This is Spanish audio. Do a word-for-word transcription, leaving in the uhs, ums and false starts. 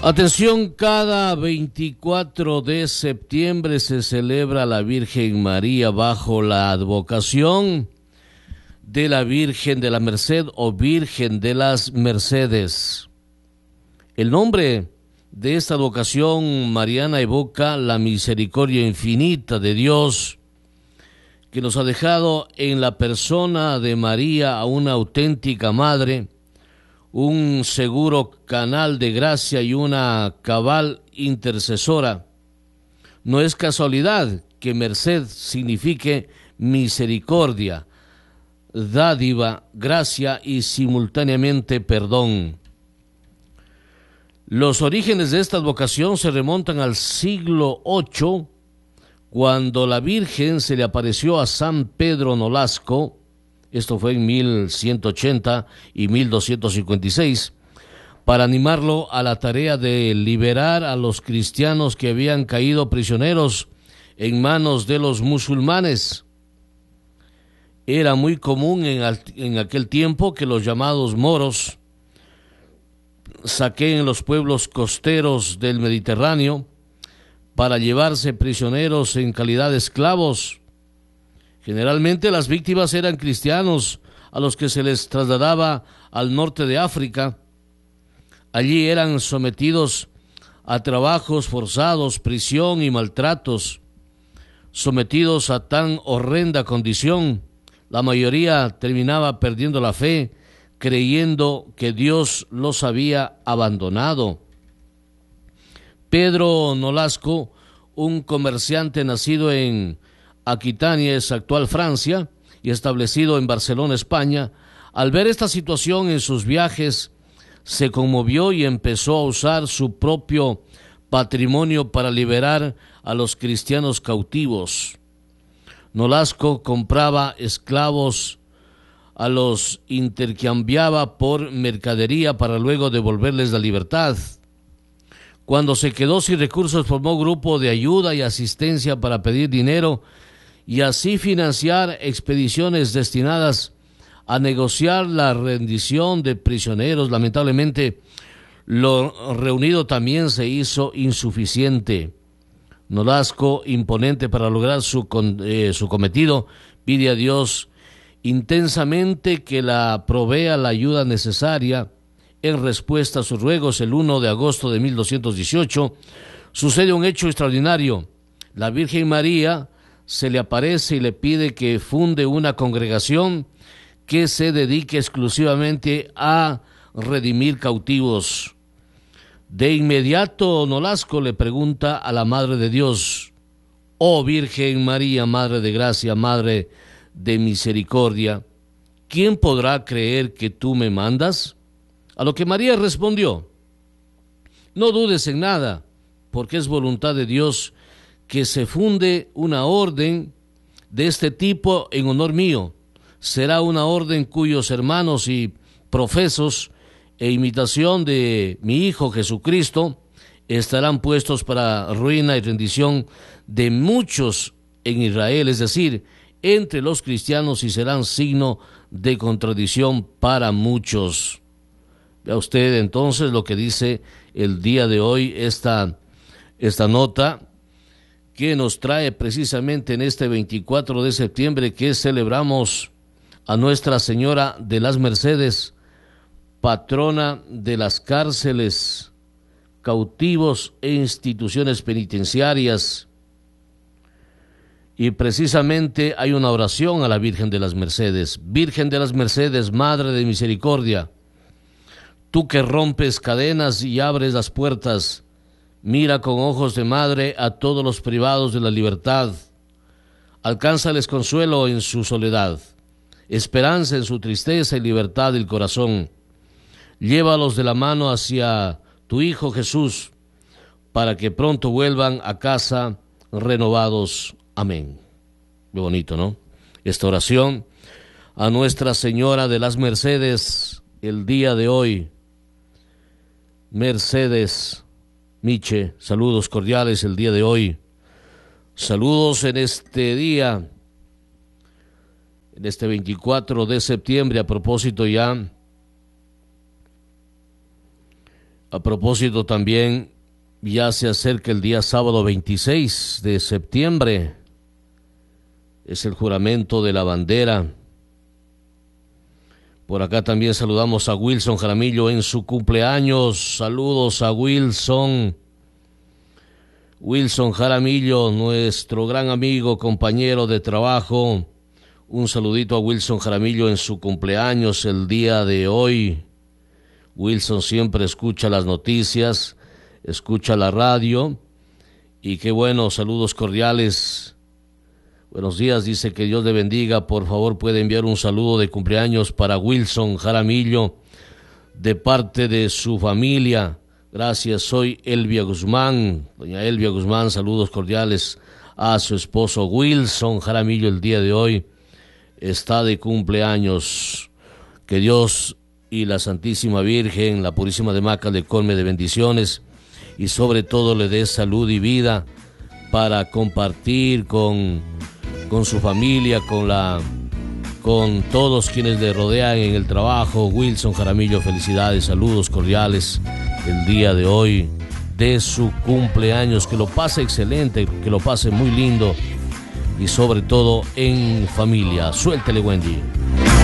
Atención, cada veinticuatro de septiembre se celebra la Virgen María bajo la advocación de la Virgen de la Merced o Virgen de las Mercedes. El nombre de esta advocación mariana evoca la misericordia infinita de Dios, que nos ha dejado en la persona de María a una auténtica madre, un seguro canal de gracia y una cabal intercesora. No es casualidad que merced signifique misericordia, dádiva, gracia y simultáneamente perdón. Los orígenes de esta advocación se remontan al siglo octavo, cuando la Virgen se le apareció a San Pedro Nolasco. Esto fue en mil ciento ochenta y mil doscientos cincuenta y seis, para animarlo a la tarea de liberar a los cristianos que habían caído prisioneros en manos de los musulmanes. Era muy común en, en aquel tiempo que los llamados moros saqueen los pueblos costeros del Mediterráneo para llevarse prisioneros en calidad de esclavos. Generalmente las víctimas eran cristianos a los que se les trasladaba al norte de África. Allí eran sometidos a trabajos forzados, prisión y maltratos. Sometidos a tan horrenda condición, la mayoría terminaba perdiendo la fe, creyendo que Dios los había abandonado. Pedro Nolasco, un comerciante nacido en Aquitania, es actual Francia, y establecido en Barcelona, España, al ver esta situación en sus viajes, se conmovió y empezó a usar su propio patrimonio para liberar a los cristianos cautivos. Nolasco compraba esclavos, a los intercambiaba por mercadería para luego devolverles la libertad. Cuando se quedó sin recursos, formó grupo de ayuda y asistencia para pedir dinero y así financiar expediciones destinadas a negociar la rendición de prisioneros. Lamentablemente, lo reunido también se hizo insuficiente. Nolasco, imponente para lograr su, eh, su cometido, pide a Dios intensamente que la provea la ayuda necesaria. En respuesta a sus ruegos, el primero de agosto de mil doscientos dieciocho, sucede un hecho extraordinario. La Virgen María se le aparece y le pide que funde una congregación que se dedique exclusivamente a redimir cautivos. De inmediato, Nolasco le pregunta a la Madre de Dios: «Oh Virgen María, Madre de Gracia, Madre de Misericordia, ¿quién podrá creer que tú me mandas?». A lo que María respondió: «No dudes en nada, porque es voluntad de Dios que se funde una orden de este tipo en honor mío. Será una orden cuyos hermanos y profesos e imitación de mi Hijo Jesucristo estarán puestos para ruina y rendición de muchos en Israel, es decir, entre los cristianos, y serán signo de contradicción para muchos». Vea usted entonces lo que dice el día de hoy esta, esta nota que nos trae precisamente en este veinticuatro de septiembre, que celebramos a Nuestra Señora de las Mercedes, patrona de las cárceles, cautivos e instituciones penitenciarias. Y precisamente hay una oración a la Virgen de las Mercedes. Virgen de las Mercedes, Madre de Misericordia, tú que rompes cadenas y abres las puertas, mira con ojos de madre a todos los privados de la libertad. Alcánzales consuelo en su soledad, esperanza en su tristeza y libertad del corazón. Llévalos de la mano hacia tu Hijo Jesús, para que pronto vuelvan a casa renovados. Amén. Qué bonito, ¿no? Esta oración a Nuestra Señora de las Mercedes el día de hoy. Mercedes Miche, saludos cordiales el día de hoy. Saludos en este día, en este veinticuatro de septiembre, a propósito ya A propósito también, ya se acerca el día sábado veintiséis de septiembre. Es el juramento de la bandera. Por acá también saludamos a Wilson Jaramillo en su cumpleaños. Saludos a Wilson. Wilson Jaramillo, nuestro gran amigo, compañero de trabajo. Un saludito a Wilson Jaramillo en su cumpleaños el día de hoy. Wilson siempre escucha las noticias, escucha la radio. Y qué bueno, saludos cordiales. Buenos días, dice que Dios le bendiga. Por favor, puede enviar un saludo de cumpleaños para Wilson Jaramillo de parte de su familia. Gracias, soy Elvia Guzmán. Doña Elvia Guzmán, saludos cordiales a su esposo Wilson Jaramillo el día de hoy. Está de cumpleaños. Que Dios y la Santísima Virgen, la Purísima de Maca, le colme de bendiciones y sobre todo le dé salud y vida para compartir con, con su familia, con la... con todos quienes le rodean en el trabajo. Wilson Jaramillo, felicidades, saludos cordiales el día de hoy de su cumpleaños. Que lo pase excelente, que lo pase muy lindo y sobre todo en familia. Suéltele, Wendy.